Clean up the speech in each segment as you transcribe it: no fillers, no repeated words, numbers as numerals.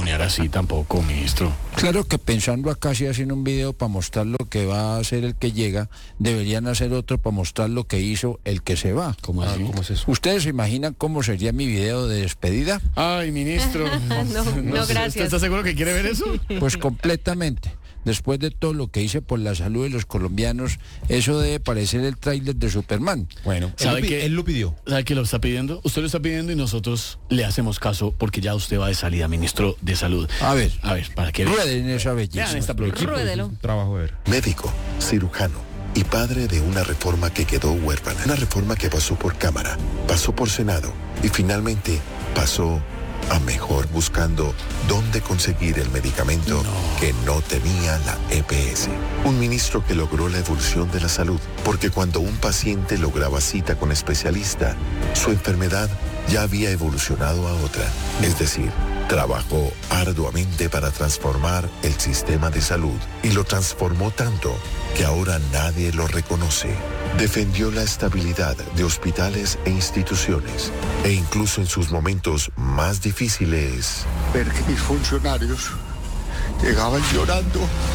balconear así tampoco, ministro. Claro que pensando acá, si hacen un video para mostrar lo que va a hacer el que llega, deberían hacer otro para mostrar lo que hizo el que se va. ¿Cómo así? ¿Cómo es eso? ¿Ustedes se imaginan cómo sería mi video de despedida? Ay, ministro. No, sé, gracias. ¿Usted está seguro que quiere ver eso? Pues completamente. Después de todo lo que hice por la salud de los colombianos, eso debe parecer el tráiler de Superman. Bueno, ¿Sabe qué? él lo pidió. ¿Sabe qué lo está pidiendo? Usted lo está pidiendo y nosotros le hacemos caso porque ya usted va de salida, ministro de Salud. A ver, para que vean. rueden esa belleza. Vean esta producción. Ruédelo. Trabajo de ver. Médico, cirujano y padre de una reforma que quedó huérfana. Una reforma que pasó por Cámara, pasó por Senado y finalmente pasó a mejor buscando dónde conseguir el medicamento que no tenía la EPS. Un ministro que logró la evolución de la salud, porque cuando un paciente lograba cita con especialista, su enfermedad ya había evolucionado a otra. Es decir, trabajó arduamente para transformar el sistema de salud y lo transformó tanto que ahora nadie lo reconoce. Defendió la estabilidad de hospitales e instituciones e incluso en sus momentos más difíciles. Ver que mis funcionarios llegaban llorando.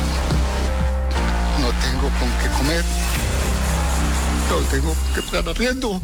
No tengo con qué comer. No tengo que pagar arriendo.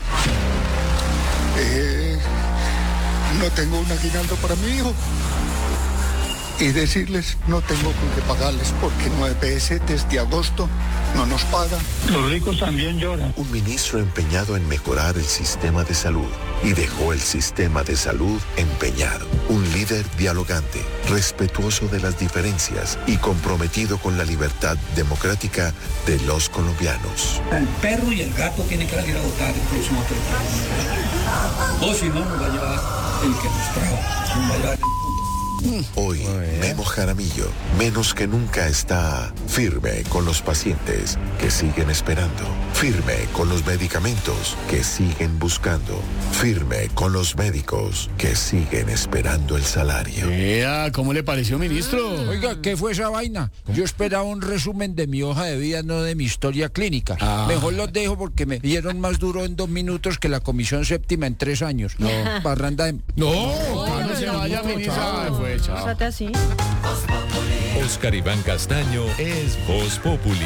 No tengo un aguinaldo para mi hijo. Y decirles, no tengo con qué pagarles porque 9 EPS desde agosto no nos pagan. Los ricos también lloran. Un ministro empeñado en mejorar el sistema de salud y dejó el sistema de salud empeñado. Un líder dialogante, respetuoso de las diferencias y comprometido con la libertad democrática de los colombianos. El perro y el gato tienen que salir a votar el próximo 30. O si no, nos va a llevar el que nos trajo. Nos va a llevar el... Hoy, Memo Jaramillo, menos que nunca está firme con los pacientes que siguen esperando, firme con los medicamentos que siguen buscando, firme con los médicos que siguen esperando el salario. ¿Cómo le pareció, ministro? Oiga, ¿qué fue esa vaina? Yo esperaba un resumen de mi hoja de vida, no de mi historia clínica. Mejor los dejo porque me dieron más duro en 2 minutos que la comisión séptima en 3 años. No, parranda de... No se vaya, ministro. Chao. Úsate así. Oscar Iván Castaño es Voz Populi.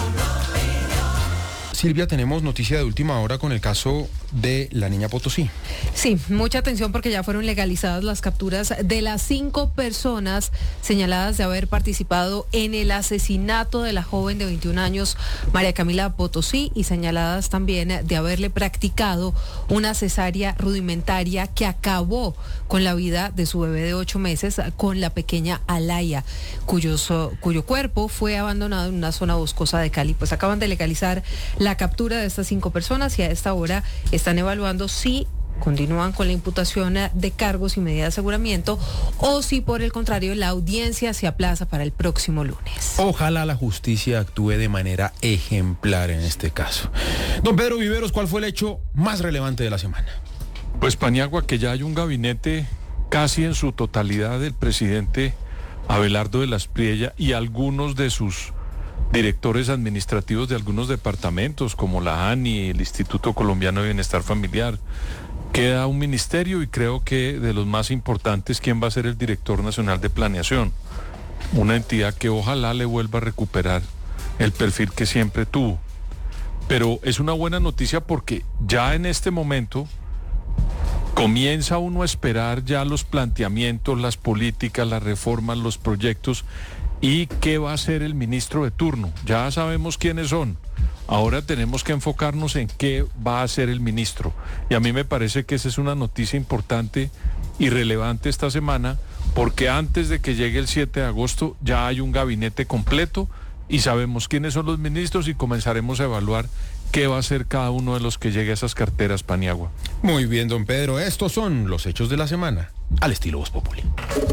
Silvia, tenemos noticia de última hora con el caso de la niña Potosí. Sí, mucha atención porque ya fueron legalizadas las capturas de las 5 personas señaladas de haber participado en el asesinato de la joven de 21 años, María Camila Potosí, y señaladas también de haberle practicado una cesárea rudimentaria que acabó con la vida de su bebé de 8 meses, con la pequeña Alaya, cuyo cuerpo fue abandonado en una zona boscosa de Cali. Pues acaban de legalizar la captura de estas 5 personas y a esta hora están evaluando si continúan con la imputación de cargos y medidas de aseguramiento o si por el contrario la audiencia se aplaza para el próximo lunes. Ojalá la justicia actúe de manera ejemplar en este caso. Don Pedro Viveros, ¿cuál fue el hecho más relevante de la semana? Pues Paniagua, que ya hay un gabinete casi en su totalidad del presidente Abelardo de la Espriella y algunos de sus directores administrativos de algunos departamentos como la ANI, el Instituto Colombiano de Bienestar Familiar. Queda un ministerio y creo que de los más importantes, ¿quién va a ser el director nacional de planeación? Una entidad que ojalá le vuelva a recuperar el perfil que siempre tuvo. Pero es una buena noticia porque ya en este momento comienza uno a esperar ya los planteamientos, las políticas, las reformas, los proyectos y qué va a hacer el ministro de turno. Ya sabemos quiénes son. Ahora tenemos que enfocarnos en qué va a hacer el ministro. Y a mí me parece que esa es una noticia importante y relevante esta semana, porque antes de que llegue el 7 de agosto ya hay un gabinete completo y sabemos quiénes son los ministros y comenzaremos a evaluar qué va a hacer cada uno de los que llegue a esas carteras, Paniagua. Muy bien, don Pedro. Estos son los hechos de la semana, al estilo Voz Populi.